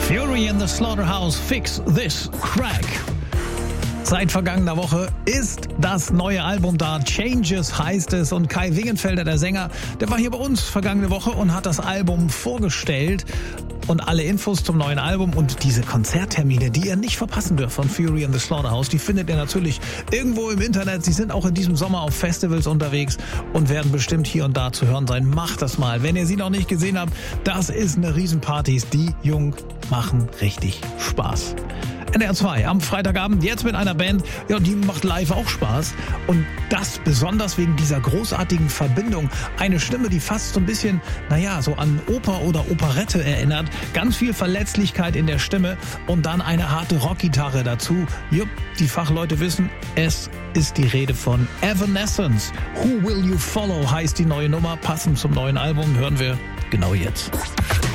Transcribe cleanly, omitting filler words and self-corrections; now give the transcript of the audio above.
Fury in the Slaughterhouse, Fix This Crack. Seit vergangener Woche ist das neue Album da, Changes heißt es, und Kai Wingenfelder, der Sänger, der war hier bei uns vergangene Woche und hat das Album vorgestellt. Und alle Infos zum neuen Album und diese Konzerttermine, die ihr nicht verpassen dürft von Fury in the Slaughterhouse, die findet ihr natürlich irgendwo im Internet. Sie sind auch in diesem Sommer auf Festivals unterwegs und werden bestimmt hier und da zu hören sein. Macht das mal. Wenn ihr sie noch nicht gesehen habt, das ist eine Riesenparty. Die Jungen machen richtig Spaß. NDR 2 am Freitagabend, jetzt mit einer Band, ja, die macht live auch Spaß. Und das besonders wegen dieser großartigen Verbindung. Eine Stimme, die fast so ein bisschen, so an Oper oder Operette erinnert. Ganz viel Verletzlichkeit in der Stimme und dann eine harte Rockgitarre dazu. Jupp, die Fachleute wissen, es ist die Rede von Evanescence. Who Will You Follow heißt die neue Nummer. Passend zum neuen Album hören wir genau jetzt.